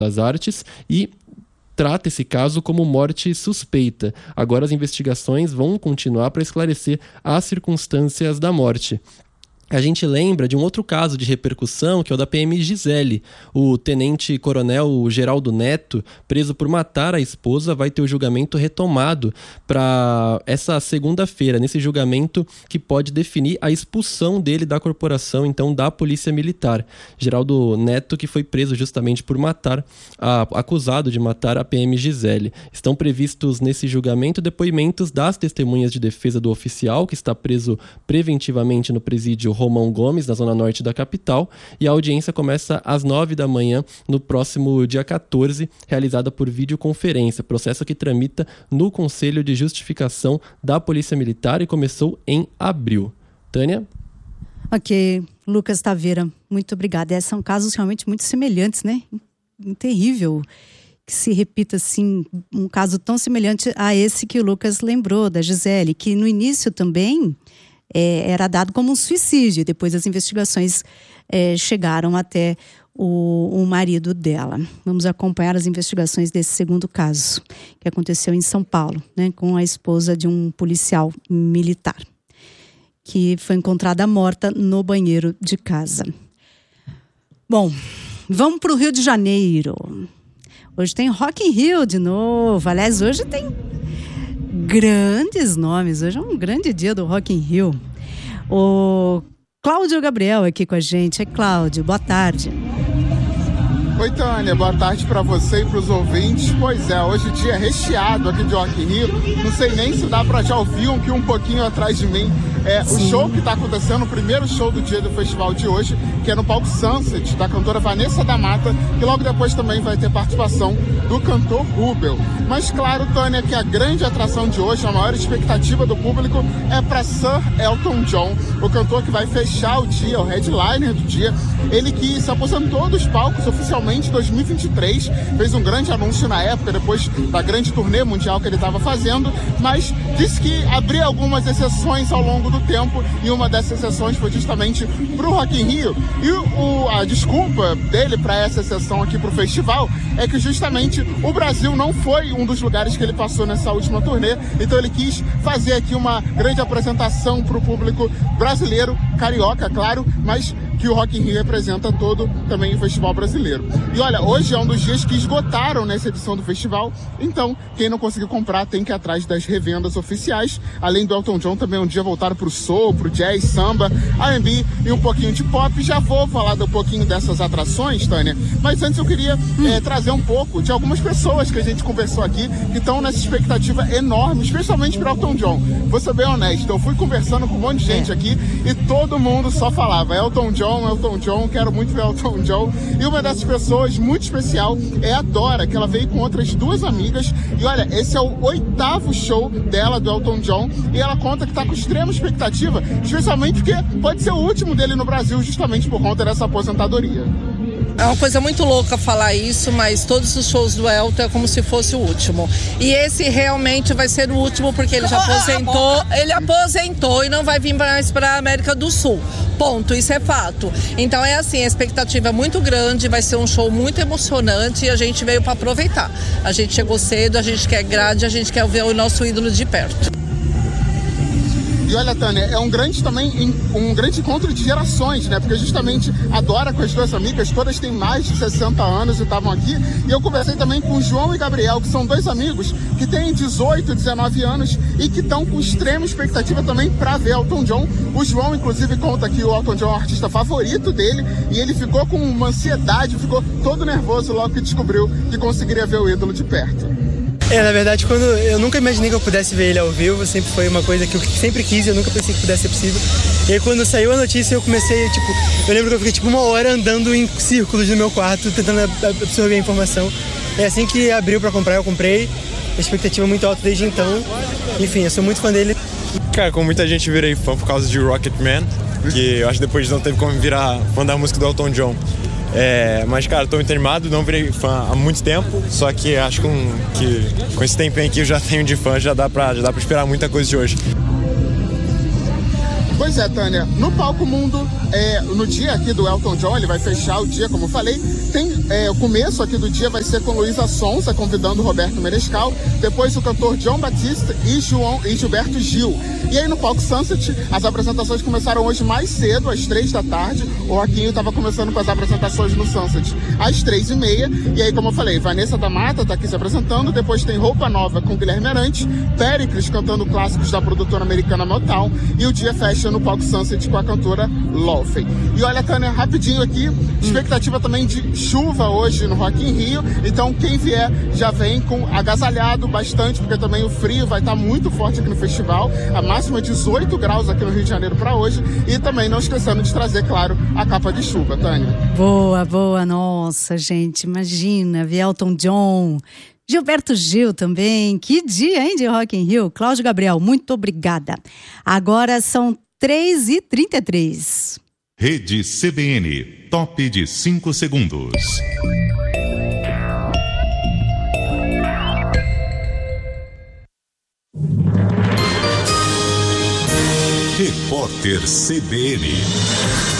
das Artes e trata esse caso como morte suspeita. Agora as investigações vão continuar para esclarecer as circunstâncias da morte. A gente lembra de um outro caso de repercussão, que é o da PM Gisele. O tenente-coronel Geraldo Neto, preso por matar a esposa, vai ter o julgamento retomado para essa segunda-feira, nesse julgamento que pode definir a expulsão dele da corporação, então da Polícia Militar. Geraldo Neto, que foi preso justamente por acusado de matar a PM Gisele. Estão previstos nesse julgamento depoimentos das testemunhas de defesa do oficial, que está preso preventivamente no presídio Romão Gomes, na zona norte da capital, e a audiência começa às 9 da manhã no próximo dia 14, realizada por videoconferência, processo que tramita no Conselho de Justificação da Polícia Militar e começou em abril. Tânia? Ok, Lucas Taveira, muito obrigada. São casos realmente muito semelhantes, né? Terrível que se repita assim, um caso tão semelhante a esse que o Lucas lembrou, da Gisele, que no início também era dado como um suicídio. Depois as investigações chegaram até o marido dela. Vamos acompanhar as investigações desse segundo caso, que aconteceu em São Paulo, né, com a esposa de um policial militar, que foi encontrada morta no banheiro de casa. Bom, vamos para o Rio de Janeiro. Hoje tem Rock in Rio de novo. Aliás, hoje tem grandes nomes. Hoje é um grande dia do Rock in Rio. O Cláudio Gabriel aqui com a gente. Cláudio, boa tarde. Oi, Tânia, boa tarde para você e para os ouvintes. Pois é, hoje o dia recheado aqui de Rock in Rio. Não sei nem se dá para já ouvir um pouquinho atrás de mim. O show que está acontecendo, o primeiro show do dia do festival de hoje, que é no palco Sunset, da cantora Vanessa da Mata, que logo depois também vai ter participação do cantor Rubel. Mas claro, Tânia, que a grande atração de hoje, a maior expectativa do público é para Sir Elton John, o cantor que vai fechar o dia, o headliner do dia. Ele que se aposentou dos palcos oficialmente em 2023, fez um grande anúncio na época, depois da grande turnê mundial que ele estava fazendo, mas disse que abriu algumas exceções ao longo do tempo, e uma dessas exceções foi justamente para o Rock in Rio. E a desculpa dele para essa exceção aqui para o festival é que justamente o Brasil não foi um dos lugares que ele passou nessa última turnê, então ele quis fazer aqui uma grande apresentação para o público brasileiro, carioca, claro, mas que o Rock in Rio representa todo também o festival brasileiro. E olha, hoje é um dos dias que esgotaram nessa edição do festival, então quem não conseguiu comprar tem que ir atrás das revendas oficiais. Além do Elton John, também um dia voltaram pro soul, pro jazz, samba, R&B e um pouquinho de pop. Já vou falar um pouquinho dessas atrações, Tânia, mas antes eu queria trazer um pouco de algumas pessoas que a gente conversou aqui, que estão nessa expectativa enorme, especialmente pro Elton John. Vou ser bem honesto, eu fui conversando com um monte de gente aqui e todo mundo só falava Elton John, quero muito ver Elton John. E uma dessas pessoas muito especial é a Dora, que ela veio com outras duas amigas. E olha, esse é o 8º show dela, do Elton John. E ela conta que tá com extrema expectativa, especialmente porque pode ser o último dele no Brasil, justamente por conta dessa aposentadoria. É uma coisa muito louca falar isso, mas todos os shows do Elton é como se fosse o último. E esse realmente vai ser o último, porque ele já aposentou e não vai vir mais para a América do Sul. Ponto, isso é fato. Então é assim, a expectativa é muito grande, vai ser um show muito emocionante e a gente veio para aproveitar. A gente chegou cedo, a gente quer grade, a gente quer ver o nosso ídolo de perto. E olha, Tânia, é um grande encontro de gerações, né? Porque justamente a Dora com as duas amigas, todas têm mais de 60 anos e estavam aqui. E eu conversei também com o João e Gabriel, que são dois amigos que têm 18, 19 anos e que estão com extrema expectativa também para ver Elton John. O João, inclusive, conta que o Elton John é o artista favorito dele e ele ficou com uma ansiedade, ficou todo nervoso logo que descobriu que conseguiria ver o ídolo de perto. Na verdade, eu nunca imaginei que eu pudesse ver ele ao vivo, sempre foi uma coisa que eu sempre quis, eu nunca pensei que pudesse ser possível. E aí quando saiu a notícia, eu comecei, eu lembro que eu fiquei uma hora andando em círculos no meu quarto, tentando absorver a informação. É assim que abriu pra comprar, eu comprei, a expectativa é muito alta desde então. Enfim, eu sou muito fã dele. Cara, como muita gente virei fã por causa de Rocketman, que eu acho que depois não teve como virar fã da música do Elton John. Mas, cara, tô muito animado, não virei fã há muito tempo, só que acho que com esse tempinho que eu já tenho de fã, já dá pra esperar muita coisa de hoje. Pois é, Tânia, no Palco Mundo, no dia aqui do Elton John, ele vai fechar o dia, como eu falei, o começo aqui do dia vai ser com Luísa Sonza, convidando o Roberto Menescal, depois o cantor John Batista e Gilberto Gil. E aí no Palco Sunset, as apresentações começaram hoje mais cedo, às 3 da tarde, o Rockinho estava começando com as apresentações no Sunset às 3h30, e aí, como eu falei, Vanessa da Mata está aqui se apresentando, depois tem Roupa Nova com Guilherme Arantes, Péricles cantando clássicos da produtora americana Motown, e o dia fecha no Palco Sunset com a cantora Lofi. E olha, Tânia, rapidinho aqui, expectativa também de chuva hoje no Rock in Rio, então quem vier já vem com agasalhado bastante, porque também o frio vai estar muito forte aqui no festival, a máxima 18 graus aqui no Rio de Janeiro para hoje, e também não esquecendo de trazer, claro, a capa de chuva, Tânia. Boa, boa, nossa, gente, imagina, Elton John, Gilberto Gil também, que dia, hein, de Rock in Rio. Cláudio Gabriel, muito obrigada. Agora são 3h33. Rede CBN, top de 5 segundos. Repórter CBN.